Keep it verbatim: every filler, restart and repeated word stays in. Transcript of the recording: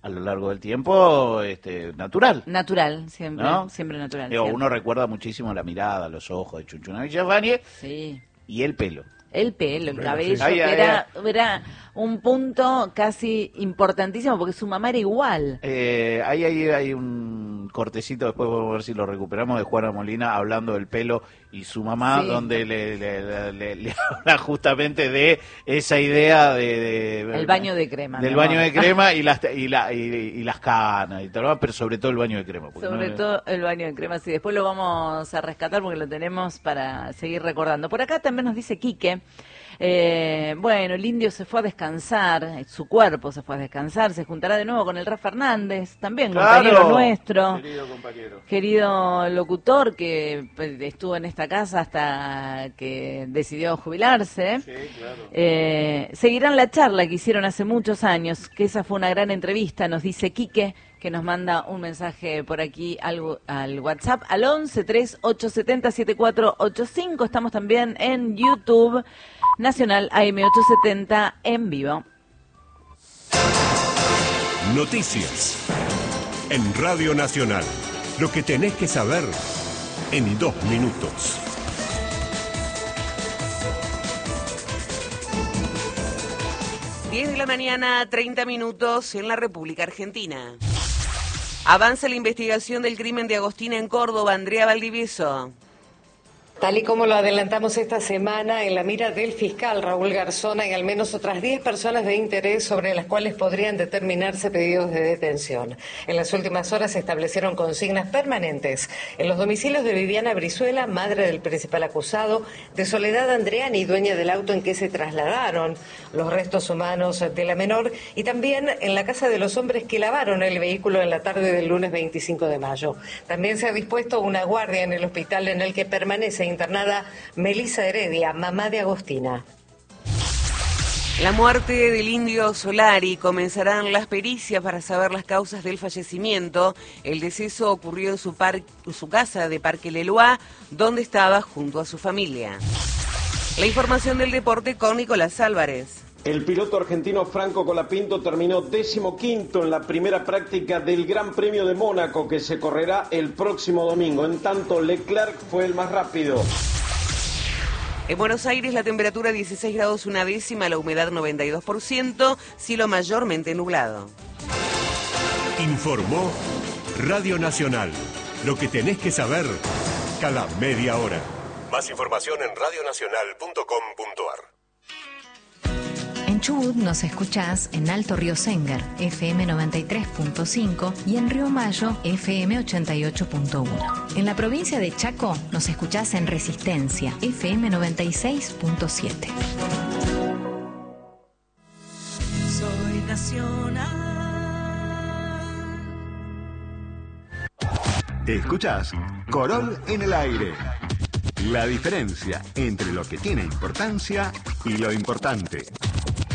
a lo largo del tiempo, este, natural. Natural, siempre, ¿no? siempre natural. Digo, siempre. Uno recuerda muchísimo la mirada, los ojos de Chunchuna Villafañe Sí. y el pelo. El pelo, el Bueno, cabello, sí. Ay, que ay, era, era un punto casi importantísimo porque su mamá era igual. Eh, ahí hay, hay un cortecito, después vamos a ver si lo recuperamos, de Juana Molina hablando del pelo y su mamá, Sí. donde le, le, le, le habla justamente de esa idea de... de El baño de crema. Del mi baño amor. de crema y las, y, la, y, y las canas y tal, pero sobre todo el baño de crema. Sobre no, todo el baño de crema, sí, después lo vamos a rescatar porque lo tenemos para seguir recordando. Por acá también nos dice Quique, eh, bueno, el indio se fue a descansar, su cuerpo se fue a descansar, se juntará de nuevo con el Rafa Hernández, también Claro, compañero nuestro, querido compañero. querido locutor que pues, estuvo en esta casa hasta que decidió jubilarse. Sí, claro. Eh, seguirán la charla que hicieron hace muchos años, que esa fue una gran entrevista, nos dice Quique, que nos manda un mensaje por aquí al, al WhatsApp, al once, tres, ocho siete cero, siete cuatro ocho cinco. Estamos también en YouTube, Nacional A M ochocientos setenta en vivo. Noticias en Radio Nacional. Lo que tenés que saber en dos minutos. diez de la mañana, treinta minutos en la República Argentina. Avanza la investigación del crimen de Agostina en Córdoba. Andrea Valdivieso. Tal y como lo adelantamos esta semana, en la mira del fiscal Raúl Garzón hay al menos otras diez personas de interés sobre las cuales podrían determinarse pedidos de detención. En las últimas horas se establecieron consignas permanentes en los domicilios de Viviana Brizuela, madre del principal acusado, de Soledad Andreani, dueña del auto en que se trasladaron los restos humanos de la menor, y también en la casa de los hombres que lavaron el vehículo en la tarde del lunes veinticinco de mayo. También se ha dispuesto una guardia en el hospital en el que permanece internada Melisa Heredia, mamá de Agostina. La muerte del indio Solari. Comenzarán las pericias para saber las causas del fallecimiento. El deceso ocurrió en su, par- su casa de Parque Leloa, donde estaba junto a su familia. La información del deporte con Nicolás Álvarez. El piloto argentino Franco Colapinto terminó decimoquinto en la primera práctica del Gran Premio de Mónaco, que se correrá el próximo domingo. En tanto, Leclerc fue el más rápido. En Buenos Aires la temperatura dieciséis grados una décima, la humedad noventa y dos por ciento, cielo mayormente nublado. Informó Radio Nacional. Lo que tenés que saber cada media hora. Más información en radio nacional punto com punto ar. En Chubut nos escuchás en Alto Río Sengar, F M noventa y tres punto cinco, y en Río Mayo, F M ochenta y ocho punto uno. En la provincia de Chaco nos escuchás en Resistencia, F M noventa y seis punto siete. Soy nacional. Escuchás Corol en el aire. La diferencia entre lo que tiene importancia y lo importante.